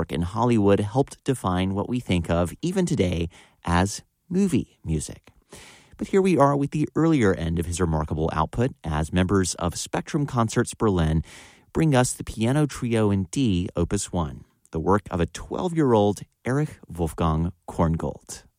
work in Hollywood helped define what we think of, even today, as movie music. But here we are with the earlier end of his remarkable output as members of Spectrum Concerts Berlin bring us the Piano Trio in D, Opus 1, the work of a 12-year-old Erich Wolfgang Korngold.